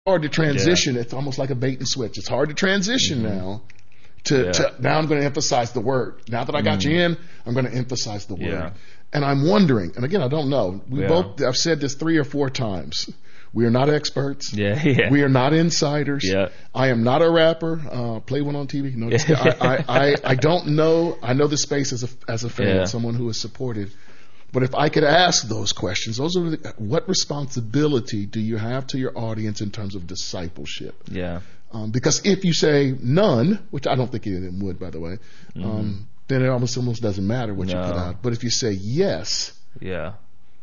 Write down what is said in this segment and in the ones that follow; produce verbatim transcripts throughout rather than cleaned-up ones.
hard to transition. Yeah. It's almost like a bait and switch. It's hard to transition mm-hmm. now to, yeah. to now I'm going to emphasize the word. Now that I got mm-hmm. you in, I'm going to emphasize the word. Yeah. And I'm wondering, and again, I don't know. We yeah. both, I've said this three or four times. We are not experts. Yeah, yeah. We are not insiders. Yeah. I am not a rapper. Uh, play one on T V. No, just, I, I, I, I don't know. I know the space as a as a fan, yeah. someone who is supported. But if I could ask those questions, those are the, what responsibility do you have to your audience in terms of discipleship? Yeah. Um, because if you say none, which I don't think any of them would, by the way, mm-hmm. um, then it almost almost doesn't matter what no. you put out. But if you say yes, yeah.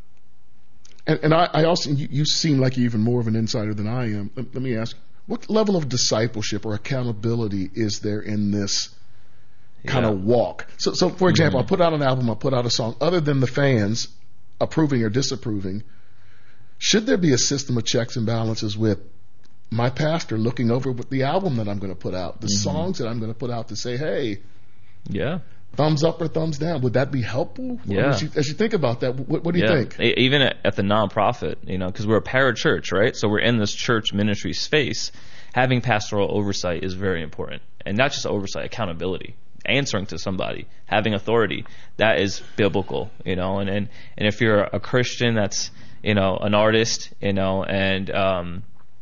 And, and I, I also, you, you seem like you're even more of an insider than I am. Let, let me ask, what level of discipleship or accountability is there in this kind yeah. of walk? So, so for example, mm-hmm. I put out an album, I put out a song. Other than the fans approving or disapproving, should there be a system of checks and balances with my pastor looking over with the album that I'm going to put out, the mm-hmm. songs that I'm going to put out to say, hey, yeah. thumbs up or thumbs down? Would that be helpful? Yeah. As you, as you think about that, what, what do you yeah. think? Even at, at the nonprofit, you know, because we're a parachurch, right? So we're in this church ministry space. Having pastoral oversight is very important, and not just oversight, accountability, answering to somebody, having authority. That is biblical, you know. And and, and if you're a Christian, that's you know an artist, you know, and um,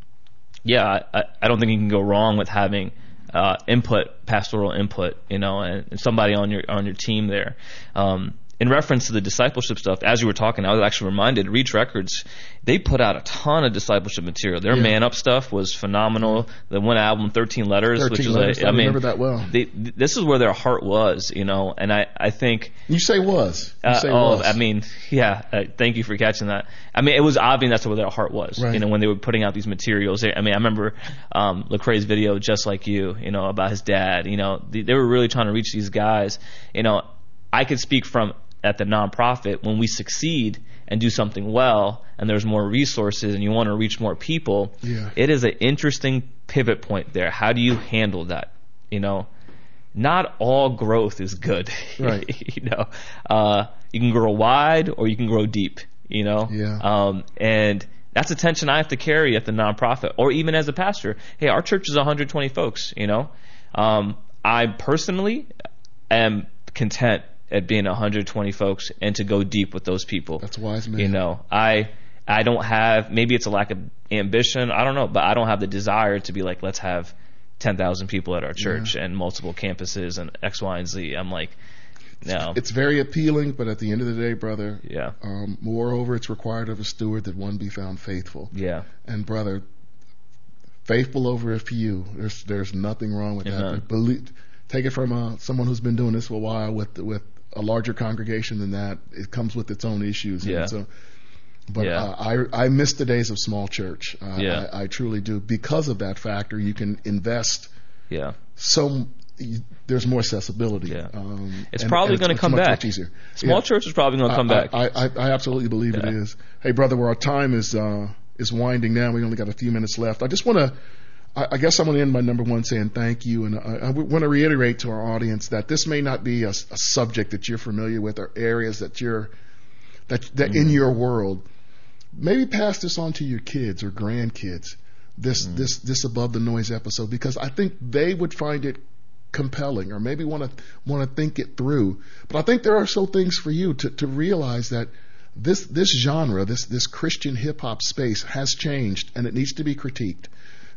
yeah, I, I don't think you can go wrong with having. Uh, input, pastoral input, you know, and, and somebody on your on your team there. Um, in reference to the discipleship stuff, as you were talking, I was actually reminded, Reach Records, they put out a ton of discipleship material. Their yeah. Man Up stuff was phenomenal. The one album, thirteen Letters, thirteen which is, letters, a, I, I mean, remember that well. They, this is where their heart was, you know, and I, I think... You say was. You uh, say oh, was. I mean, yeah, uh, thank you for catching that. I mean, it was obvious that's where their heart was, right. you know, when they were putting out these materials. I mean, I remember um, Lecrae's video, Just Like You, you know, about his dad, you know, they, they were really trying to reach these guys. You know, I could speak from at the nonprofit, when we succeed and do something well and there's more resources and you want to reach more people, yeah. it is an interesting pivot point there. How do you handle that? You know, not all growth is good. Right. you know, uh, you can grow wide or you can grow deep, you know? Yeah. Um, and that's a tension I have to carry at the nonprofit or even as a pastor. Hey, our church is one hundred twenty folks, you know? Um, I personally am content at being one hundred twenty folks and to go deep with those people. That's wise, man. You know, I I don't have, maybe it's a lack of ambition, I don't know, but I don't have the desire to be like, let's have ten thousand people at our church yeah. and multiple campuses and X, Y, and Z. I'm like, no. It's very appealing, but at the end of the day, brother, yeah. um, moreover, it's required of a steward that one be found faithful. Yeah. And brother, faithful over a few, there's there's nothing wrong with Amen. that. Believe, take it from uh, someone who's been doing this for a while with with a larger congregation than that. It comes with its own issues. Yeah. And so, but yeah. uh, I I miss the days of small church. Uh, yeah. I, I truly do. Because of that factor, you can invest. Yeah. So there's more accessibility. Yeah. Um, it's and, probably and going to it's come much, back. Much easier. Small yeah. church is probably going to come I, back. I, I, I absolutely believe yeah. it is. Hey, brother, where our time is uh, is winding down. We only got a few minutes left. I just want to. I guess I'm going to end my number one saying thank you, and I, I want to reiterate to our audience that this may not be a, a subject that you're familiar with or areas that you're that that mm-hmm. in your world. Maybe pass this on to your kids or grandkids. This mm-hmm. this this Above the Noise episode, because I think they would find it compelling, or maybe want to want to think it through. But I think there are still things for you to to realize that this this genre, this this Christian hip hop space has changed, and it needs to be critiqued.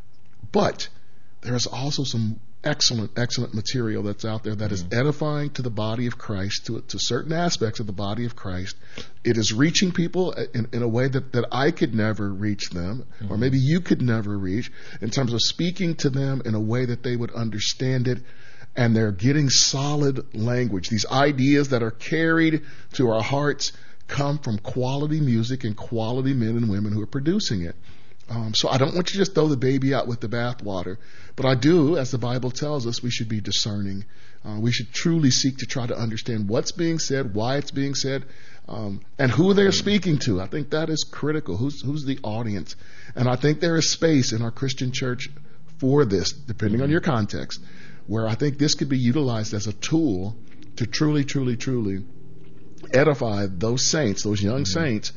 But there is also some excellent, excellent material that's out there that mm-hmm. is edifying to the body of Christ, to to certain aspects of the body of Christ. It is reaching people in, in a way that, that I could never reach them, mm-hmm. or maybe you could never reach, in terms of speaking to them in a way that they would understand it. And they're getting solid language. These ideas that are carried to our hearts come from quality music and quality men and women who are producing it. Um, so I don't want you to just throw the baby out with the bathwater, but I do, as the Bible tells us, we should be discerning. Uh, we should truly seek to try to understand what's being said, why it's being said, um, and who they're speaking to. I think that is critical. Who's who's the audience? And I think there is space in our Christian church for this, depending on your context, where I think this could be utilized as a tool to truly, truly, truly edify those saints, those young mm-hmm. saints,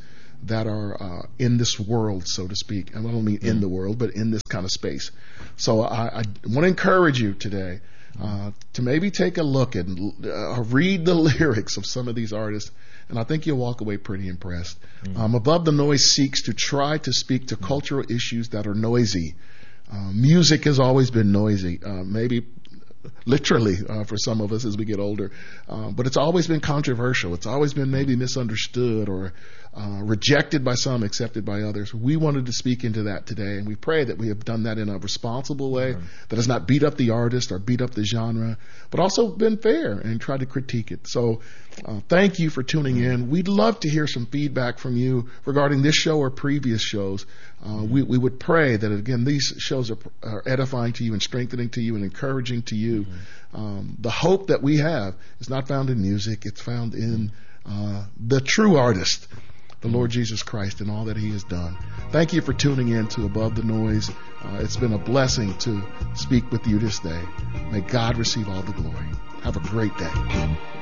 that are uh, in this world, so to speak. And I don't mean in the world, but in this kind of space. So I, I want to encourage you today uh, to maybe take a look and uh, read the lyrics of some of these artists, and I think you'll walk away pretty impressed. Mm-hmm. Um, Above the Noise seeks to try to speak to cultural issues that are noisy. Uh, music has always been noisy, uh, maybe literally uh, for some of us as we get older, uh, but it's always been controversial. It's always been maybe misunderstood or uh, rejected by some, accepted by others. We wanted to speak into that today, and we pray that we have done that in a responsible way, mm-hmm. that has not beat up the artist or beat up the genre, but also been fair and tried to critique it. So uh, thank you for tuning in. We'd love to hear some feedback from you regarding this show or previous shows. Uh, we, we would pray that, again, these shows are, are edifying to you and strengthening to you and encouraging to you. Mm-hmm. Um, the hope that we have is not found in music. It's found in uh, the true artist, the Lord Jesus Christ, and all that he has done. Thank you for tuning in to Above the Noise. Uh, it's been a blessing to speak with you this day. May God receive all the glory. Have a great day.